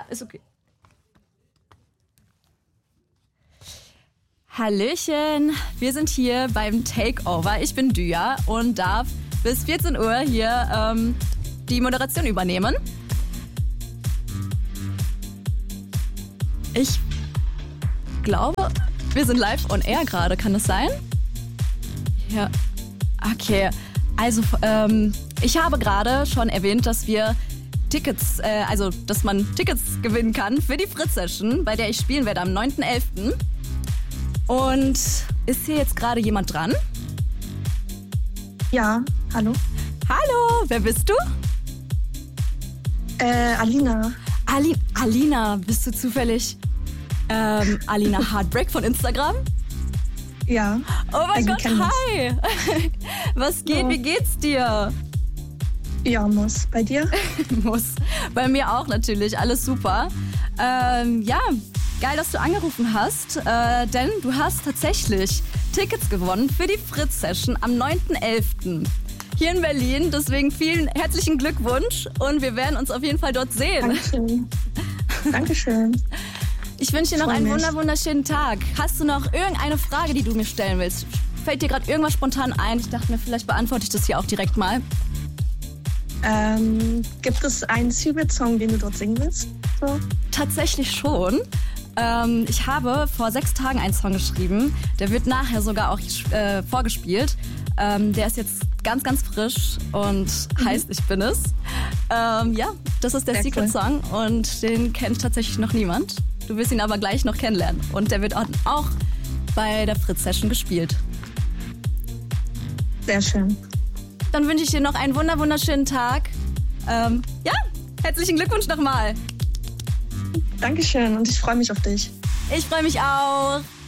ist okay. Hallöchen, wir sind hier beim Takeover. Ich bin Dya und darf bis 14 Uhr hier die Moderation übernehmen. Ich glaube, wir sind live on air gerade, kann das sein? Ja, okay. Also, ich habe gerade schon erwähnt, dass wir Tickets, dass man Tickets gewinnen kann für die Fritz-Session, bei der ich spielen werde am 9.11. Und ist hier jetzt gerade jemand dran? Ja, hallo. Hallo, wer bist du? Alina. Alina, bist du zufällig Alina Heartbreak von Instagram? Ja. Oh mein Gott, hi! Was geht, Ja. Wie geht's dir? Ja, muss. Bei dir? Muss. Bei mir auch natürlich, alles super. Ja, geil, dass du angerufen hast, denn du hast tatsächlich Tickets gewonnen für die Fritz-Session am 9.11. hier in Berlin. Deswegen vielen herzlichen Glückwunsch und wir werden uns auf jeden Fall dort sehen. Dankeschön. Dankeschön. Ich wünsche dir noch einen wunderschönen Tag. Hast du noch irgendeine Frage, die du mir stellen willst? Fällt dir gerade irgendwas spontan ein? Ich dachte mir, vielleicht beantworte ich das hier auch direkt mal. Gibt es einen Secret-Song, den du dort singen willst? So? Tatsächlich schon. Ich habe vor 6 Tagen einen Song geschrieben. Der wird nachher sogar auch vorgespielt. Der ist jetzt ganz, ganz frisch und heißt Ich bin es. Ja, das ist der Secret-Song und den kennt tatsächlich noch niemand. Du wirst ihn aber gleich noch kennenlernen. Und der wird auch bei der Fritz-Session gespielt. Sehr schön. Dann wünsche ich dir noch einen wunderschönen Tag. Ja, herzlichen Glückwunsch nochmal. Dankeschön und ich freue mich auf dich. Ich freue mich auch.